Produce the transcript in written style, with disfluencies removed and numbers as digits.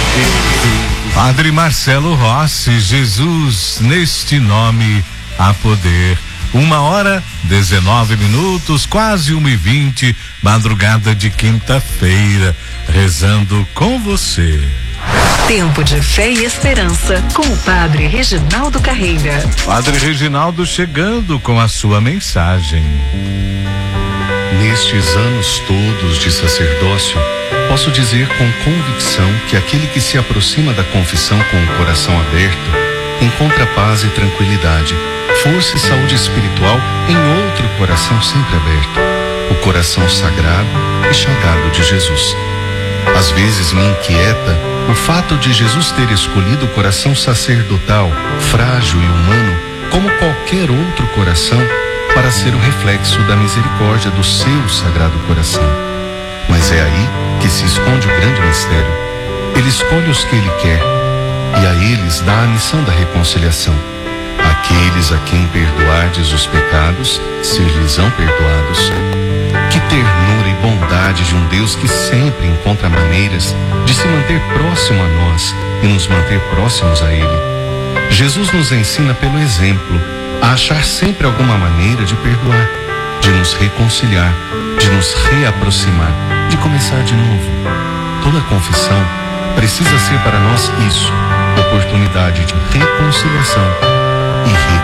Padre Marcelo Rossi, Jesus, neste nome há poder. 1h19, quase 1h20, madrugada de quinta-feira, rezando com você. Tempo de fé e esperança com o Padre Reginaldo Carreira. Padre Reginaldo chegando com a sua mensagem. Nestes anos todos de sacerdócio, posso dizer com convicção que aquele que se aproxima da confissão com o coração aberto encontra paz e tranquilidade, força e saúde espiritual em outro coração sempre aberto, o coração sagrado e chagado de Jesus. Às vezes me inquieta o fato de Jesus ter escolhido o coração sacerdotal, frágil e humano, como qualquer outro coração, para ser o reflexo da misericórdia do seu sagrado coração. Mas é aí que se esconde o grande mistério. Ele escolhe os que ele quer e a eles dá a missão da reconciliação. Aqueles a quem perdoardes os pecados, ser-lhes-ão perdoados. Que ternura e bondade de um Deus que sempre encontra maneiras de se manter próximo a nós e nos manter próximos a Ele. Jesus nos ensina pelo exemplo a achar sempre alguma maneira de perdoar, de nos reconciliar, de nos reaproximar, de começar de novo. Toda confissão precisa ser para nós isso, oportunidade de reconciliação e